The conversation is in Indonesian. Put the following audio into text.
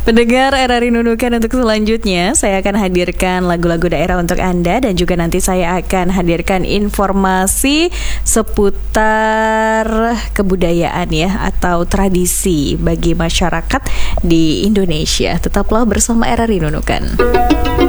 Pendengar RRI Nunukan, untuk selanjutnya saya akan hadirkan lagu-lagu daerah untuk Anda, dan juga nanti saya akan hadirkan informasi seputar kebudayaan ya, atau tradisi bagi masyarakat di Indonesia. Tetaplah bersama RRI Nunukan.